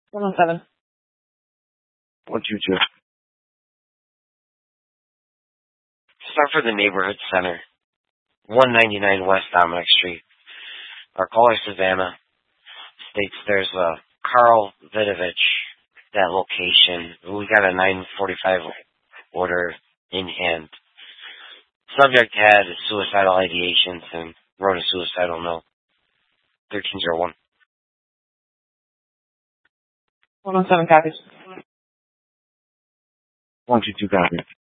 117. 122. Start for the neighborhood center. 199 West Dominic Street. Our caller, Savannah, states there's a Carl Vidovich, that location. We got a 945 order in hand. Subject had suicidal ideations and wrote a suicidal note. 1301. 117 copies. 122 copies.